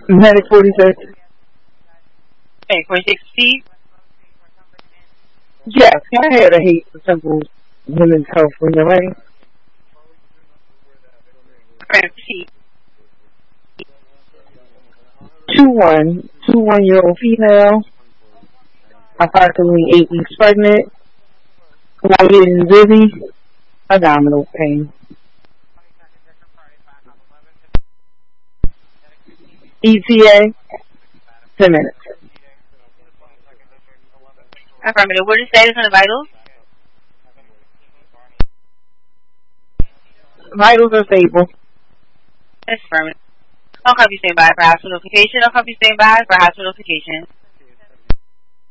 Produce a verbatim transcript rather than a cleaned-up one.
Medic forty-six. Okay, forty-six P. Yes, I had a hate for simple women's health when you're ready. Alright, proceed. Two one, two one year old female, approximately eight weeks pregnant, lighted and dizzy, abdominal pain. E T A, ten minutes. Affirmative. What is the status on the vitals? Vitals are stable. Affirmative. I'll copy stand by for hospital notification. I'll copy stand by for hospital notification.